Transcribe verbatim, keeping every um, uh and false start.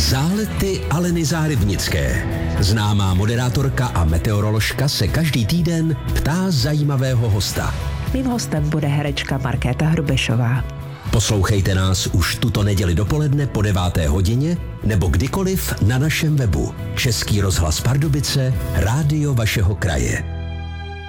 Zálety Aleny Zárybnické. Známá moderátorka a meteoroložka se každý týden ptá zajímavého hosta. Mým hostem bude herečka Markéta Hrubešová. Poslouchejte nás už tuto neděli dopoledne po deváté hodině nebo kdykoliv na našem webu. Český rozhlas Pardubice, rádio vašeho kraje.